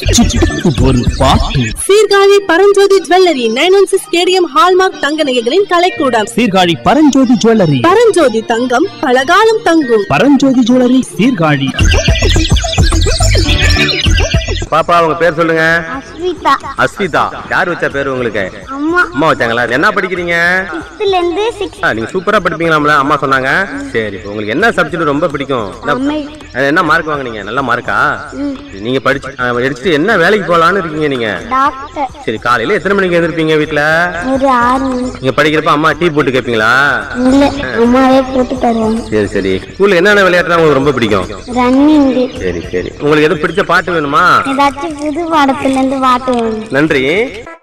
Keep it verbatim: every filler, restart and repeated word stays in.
ஒரு பாட்டு. Sirkazhi Paranjothi jewellery nine one six KTM hallmark தங்க நகைகளின் கலைக்கூடம். சீர்காழி பரஞ்சோதி ஜுவல்லரி. பரஞ்சோதி தங்கம் பலகாலம் தங்கும். பரஞ்சோதி ஜுவல்லரி சீர்காழி. பாப்பா உங்க பேர் சொல்லுங்க. அஸ்விதா. அஸ்விதா யார் வச்ச பேரு உங்களுக்கு? அம்மா. அம்மா வச்சாங்களா? என்ன படிக்கிறீங்க? ஃபிஃப்த்ல இருந்து சிக்ஸ்த். நீங்க சூப்பரா படிப்பீங்களாம்ல அம்மா சொன்னாங்க. சரி உங்களுக்கு என்ன சப்ஜெக்ட் ரொம்ப பிடிக்கும்? என்ன மார்க் வாங்குனீங்க? நல்ல மார்க்கா? நீங்க படிச்சு படிச்சுட்டு என்ன வேலைக்கு போலான்னு இருக்கீங்க நீங்க? டாக்டர். சரி காலையில எத்தனை மணிக்கு எழுந்திருப்பீங்க வீட்ல? ஒரு ஆறு மணி. நீங்க படிக்கிறப்ப அம்மா டீ போட்டு கேப்பீங்களா? இல்ல அம்மாவே போட்டு தருவாங்க. சரி சரி ஸ்கூல்ல என்னென்ன விளையாட்டு உங்களுக்கு ரொம்ப பிடிக்கும்? ரன்னிங். சரி சரி உங்களுக்கு எது பிடிச்ச பாட்டு வேணுமா? ஏதாச்சும் புது பாடத்துல இருந்து பாட்டு வேணும். நன்றி.